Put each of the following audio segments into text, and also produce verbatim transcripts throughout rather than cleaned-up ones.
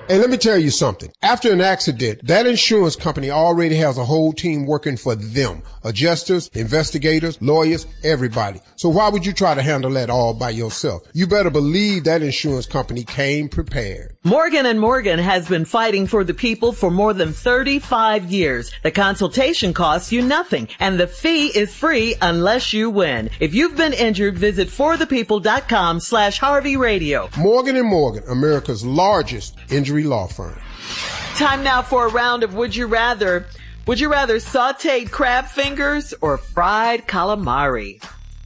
And let me tell you something. After an accident, that insurance company already has a whole team working for them. Adjusters, investigators, lawyers, everybody. So why would you try to handle that all by yourself? You better believe that insurance company came prepared. Morgan and Morgan has been fighting for the people for more than thirty-five years. The consultation costs you nothing, and the fee is free unless you win. If you've been injured, visit forthepeople.com slash Harvey Radio. Morgan and Morgan, America's largest injury law firm. Time now for a round of Would You Rather. Would you rather sauteed crab fingers or fried calamari?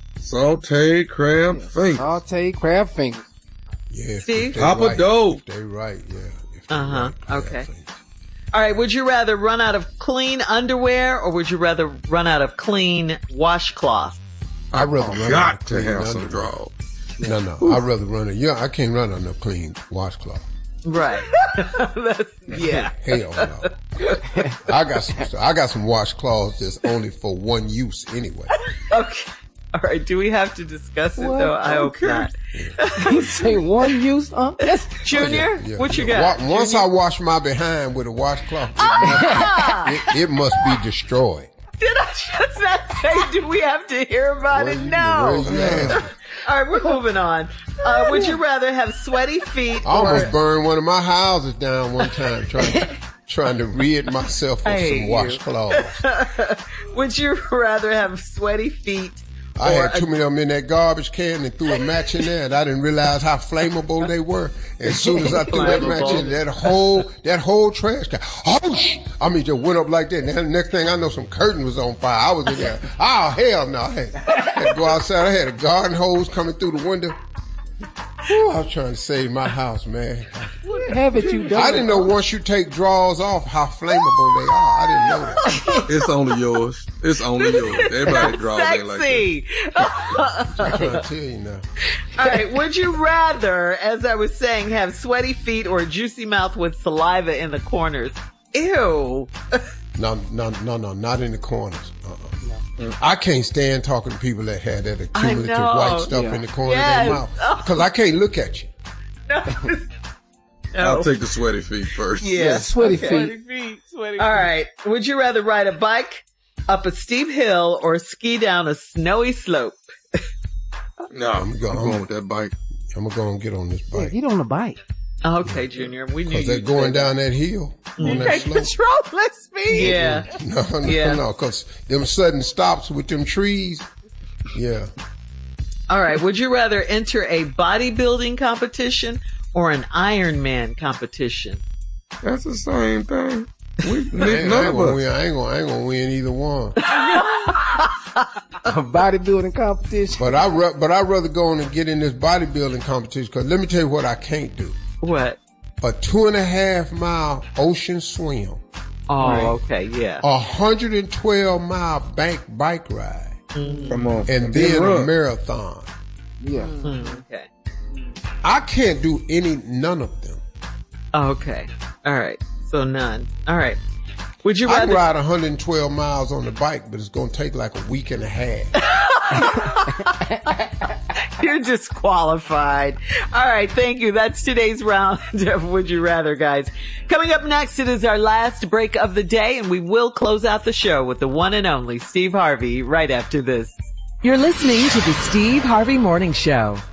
Sauteed crab fingers. Sauteed crab fingers. Yeah. Steve? Papa right, Doe. They right, yeah. Uh-huh, Right, okay. yeah, All right, would you rather run out of clean underwear or would you rather run out of clean washcloth? I'd rather run Got out of to clean have some underwear. draws. No, no. I'd rather run it. Yeah, I can't run on no clean washcloth. Right. That's, yeah. Hell no. I got some. I got some washcloths that's only for one use anyway. Okay. All right. Do we have to discuss it What? though? I hope Okay. not. You say one use, huh? Yes. Junior, Yeah, what you yeah. got? Wa- Once Junior? I wash my behind with a washcloth, it, must, it, it must be destroyed. Did I just not say? Do we have to hear about Where it? you- No. where's your ass? All right, we're moving on. Uh, would you rather have sweaty feet I almost or burned one of my houses down one time trying trying to rid myself of I hate some you. washcloths. would you rather have sweaty feet? I or had too many of them in that garbage can and threw a match in there, and I didn't realize how flammable they were. As soon as I threw that match in, that whole that whole trash can, oh, sh- I mean, just went up like that. And then the next thing I know, some curtain was on fire. I was in there. Oh hell no! I had, had to go outside. I had a garden hose coming through the window. Whew, I was trying to save my house, man. What haven't you done? I didn't know once you take drawers off how flammable they are. I didn't know that. It's only yours. It's only yours. Everybody draws ain't like that. Sexy. I'm trying to tell you now. All right. Would you rather, as I was saying, have sweaty feet or a juicy mouth with saliva in the corners? Ew. No, no, no, no, not in the corners. Uh-uh. I can't stand talking to people that had that accumulative know. white stuff Yeah. in the corner Yes. of their mouth. Because I can't look at you. No. I'll take the sweaty feet first. Yeah. Sweaty Okay. feet. Sweaty feet. Sweaty All right. Would you rather ride a bike up a steep hill or ski down a snowy slope? No, I'm, go- I'm I'm- going with that bike. I'm going to go and get on this Yeah, bike. get on the bike. Okay, Junior. We knew Because you. they're going down that hill on that Take slope. control. speed. Yeah. No, no, Yeah. no, because them sudden stops with them trees. Yeah. All right. Would you rather enter a bodybuilding competition or an Ironman competition? That's the same thing. We, I ain't, none I ain't of gonna us. win. I ain't gonna, I ain't gonna win either one. A bodybuilding competition. But I, ra- but I'd rather go on and get in this bodybuilding competition. Because let me tell you what I can't do: What? a two and a half mile ocean swim, Oh, okay. Yeah. a hundred and twelve mile bank bike ride, Come on. and then a run. marathon. Yeah. Okay. I can't do any, none of them. Okay. All right. So none. All right. Would you I can rather? ride one hundred twelve miles on the bike, but it's gonna take like a week and a half. You're disqualified. All right. Thank you. That's today's round of Would You Rather, guys. Coming up next, it is our last break of the day, and we will close out the show with the one and only Steve Harvey right after this. You're listening to the Steve Harvey Morning Show.